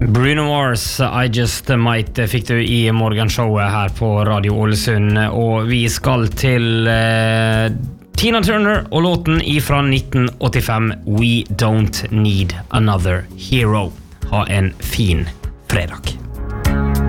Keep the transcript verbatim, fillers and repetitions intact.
Bruno Mars, I Just Might fikk du i morgenshowet her på Radio Ålesund, og vi skal til uh, Tina Turner og låten ifra nitten åttifem, We Don't Need Another Hero. Ha en fin fredag.